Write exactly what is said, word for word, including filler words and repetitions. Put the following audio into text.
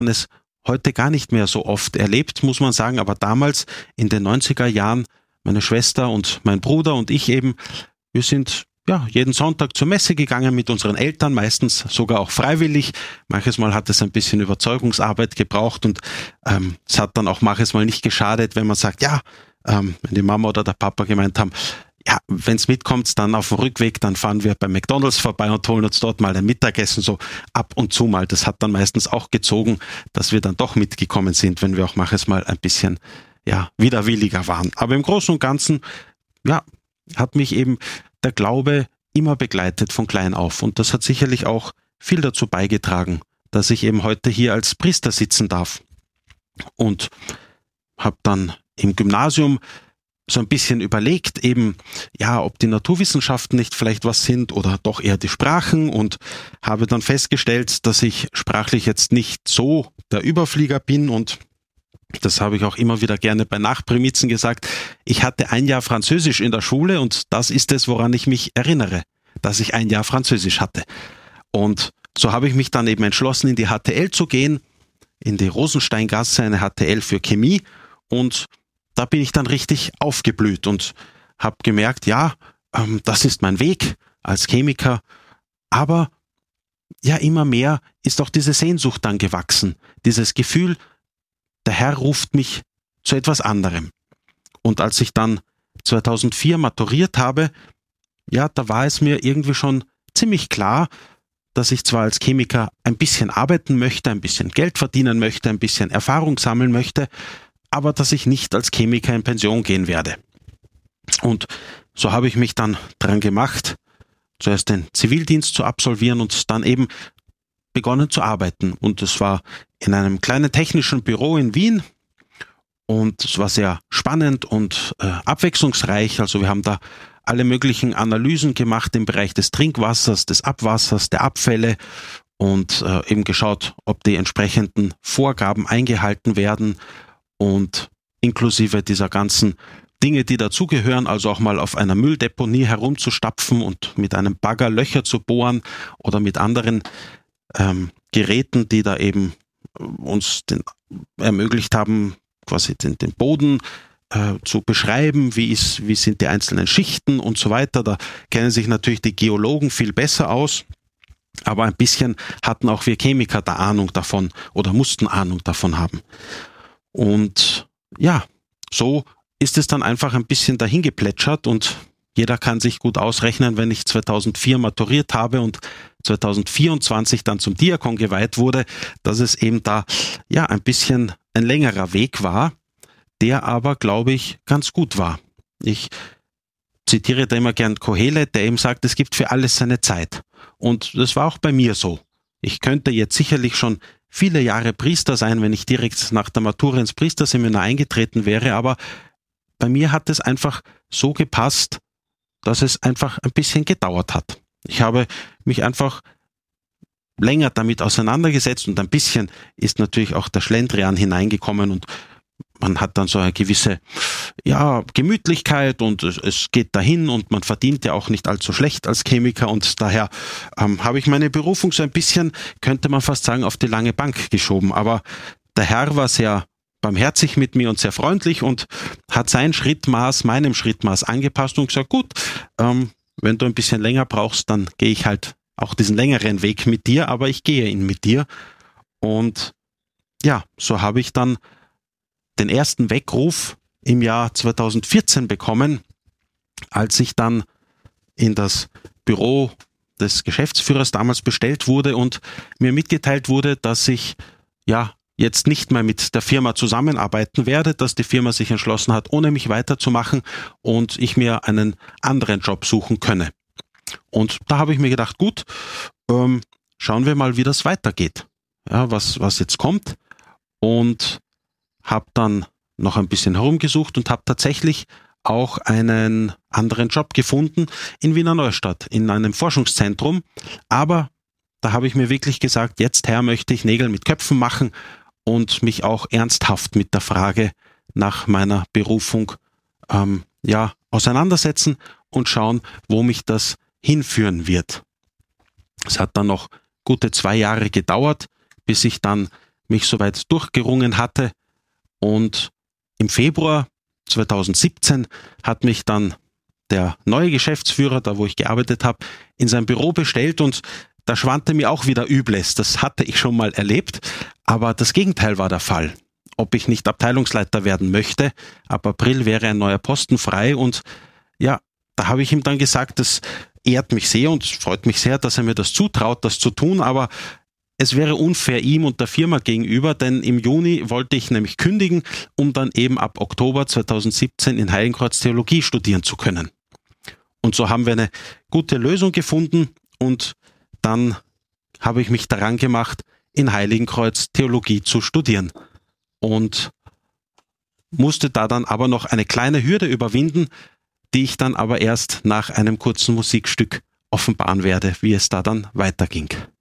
es heute gar nicht mehr so oft erlebt, muss man sagen, aber damals in den neunziger Jahren, meine Schwester und mein Bruder und ich eben, wir sind ja jeden Sonntag zur Messe gegangen mit unseren Eltern, meistens sogar auch freiwillig. Manches Mal hat es ein bisschen Überzeugungsarbeit gebraucht und ähm, es hat dann auch manches Mal nicht geschadet, wenn man sagt, ja, ähm, wenn die Mama oder der Papa gemeint haben, ja, wenn es mitkommt, dann auf dem Rückweg, dann fahren wir bei McDonald's vorbei und holen uns dort mal ein Mittagessen, so ab und zu mal. Das hat dann meistens auch gezogen, dass wir dann doch mitgekommen sind, wenn wir auch manches Mal ein bisschen, ja, widerwilliger waren. Aber im Großen und Ganzen, ja, hat mich eben der Glaube immer begleitet von klein auf. Und das hat sicherlich auch viel dazu beigetragen, dass ich eben heute hier als Priester sitzen darf. Und habe dann im Gymnasium so ein bisschen überlegt, eben, ja, ob die Naturwissenschaften nicht vielleicht was sind oder doch eher die Sprachen, und habe dann festgestellt, dass ich sprachlich jetzt nicht so der Überflieger bin, und das habe ich auch immer wieder gerne bei Nachprimizen gesagt. Ich hatte ein Jahr Französisch in der Schule, und das ist es, woran ich mich erinnere, dass ich ein Jahr Französisch hatte. Und so habe ich mich dann eben entschlossen, in die H T L zu gehen, in die Rosensteingasse, eine H T L für Chemie, und da bin ich dann richtig aufgeblüht und habe gemerkt, ja, ähm, das ist mein Weg als Chemiker, aber ja, immer mehr ist auch diese Sehnsucht dann gewachsen, dieses Gefühl, der Herr ruft mich zu etwas anderem. Und als ich dann zweitausendvier maturiert habe, ja, da war es mir irgendwie schon ziemlich klar, dass ich zwar als Chemiker ein bisschen arbeiten möchte, ein bisschen Geld verdienen möchte, ein bisschen Erfahrung sammeln möchte, aber dass ich nicht als Chemiker in Pension gehen werde. Und so habe ich mich dann dran gemacht, zuerst den Zivildienst zu absolvieren und dann eben begonnen zu arbeiten. Und es war in einem kleinen technischen Büro in Wien, und es war sehr spannend und äh, abwechslungsreich. Also wir haben da alle möglichen Analysen gemacht im Bereich des Trinkwassers, des Abwassers, der Abfälle, und äh, eben geschaut, ob die entsprechenden Vorgaben eingehalten werden, und inklusive dieser ganzen Dinge, die dazugehören, also auch mal auf einer Mülldeponie herumzustapfen und mit einem Bagger Löcher zu bohren oder mit anderen ähm, Geräten, die da eben uns den, ermöglicht haben, quasi den, den Boden äh, zu beschreiben, wie, ist, wie sind die einzelnen Schichten und so weiter. Da kennen sich natürlich die Geologen viel besser aus, aber ein bisschen hatten auch wir Chemiker da Ahnung davon oder mussten Ahnung davon haben. Und ja, so ist es dann einfach ein bisschen dahin geplätschert, und jeder kann sich gut ausrechnen, wenn ich zweitausendvier maturiert habe und zweitausendvierundzwanzig dann zum Diakon geweiht wurde, dass es eben da ja ein bisschen ein längerer Weg war, der aber, glaube ich, ganz gut war. Ich zitiere da immer gern Kohelet, der eben sagt, es gibt für alles seine Zeit. Und das war auch bei mir so. Ich könnte jetzt sicherlich schon viele Jahre Priester sein, wenn ich direkt nach der Matura ins Priesterseminar eingetreten wäre, aber bei mir hat es einfach so gepasst, dass es einfach ein bisschen gedauert hat. Ich habe mich einfach länger damit auseinandergesetzt, und ein bisschen ist natürlich auch der Schlendrian hineingekommen, und man hat dann so eine gewisse ja, Gemütlichkeit, und es, es geht dahin, und man verdient ja auch nicht allzu schlecht als Chemiker, und daher ähm, habe ich meine Berufung so ein bisschen, könnte man fast sagen, auf die lange Bank geschoben. Aber der Herr war sehr barmherzig mit mir und sehr freundlich und hat sein Schrittmaß meinem Schrittmaß angepasst und gesagt, gut, ähm, wenn du ein bisschen länger brauchst, dann gehe ich halt auch diesen längeren Weg mit dir, aber ich gehe ihn mit dir. Und ja, so habe ich dann den ersten Weckruf im Jahr zweitausendvierzehn bekommen, als ich dann in das Büro des Geschäftsführers damals bestellt wurde und mir mitgeteilt wurde, dass ich ja jetzt nicht mehr mit der Firma zusammenarbeiten werde, dass die Firma sich entschlossen hat, ohne mich weiterzumachen, und ich mir einen anderen Job suchen könne. Und da habe ich mir gedacht, gut, ähm, schauen wir mal, wie das weitergeht, ja, was, was jetzt kommt, und habe dann noch ein bisschen herumgesucht und habe tatsächlich auch einen anderen Job gefunden in Wiener Neustadt, in einem Forschungszentrum. Aber da habe ich mir wirklich gesagt, jetzt, Herr, möchte ich Nägel mit Köpfen machen und mich auch ernsthaft mit der Frage nach meiner Berufung ähm, ja, auseinandersetzen und schauen, wo mich das hinführen wird. Es hat dann noch gute zwei Jahre gedauert, bis ich dann mich soweit durchgerungen hatte. Und im Februar zweitausendsiebzehn hat mich dann der neue Geschäftsführer, da wo ich gearbeitet habe, in sein Büro bestellt und da schwante mir auch wieder Übles. Das hatte ich schon mal erlebt, aber das Gegenteil war der Fall. Ob ich nicht Abteilungsleiter werden möchte, ab April wäre ein neuer Posten frei und ja, da habe ich ihm dann gesagt, das ehrt mich sehr und freut mich sehr, dass er mir das zutraut, das zu tun, aber es wäre unfair ihm und der Firma gegenüber, denn im Juni wollte ich nämlich kündigen, um dann eben ab Oktober zweitausendsiebzehn in Heiligenkreuz Theologie studieren zu können. Und so haben wir eine gute Lösung gefunden und dann habe ich mich daran gemacht, in Heiligenkreuz Theologie zu studieren. Und musste da dann aber noch eine kleine Hürde überwinden, die ich dann aber erst nach einem kurzen Musikstück offenbaren werde, wie es da dann weiterging.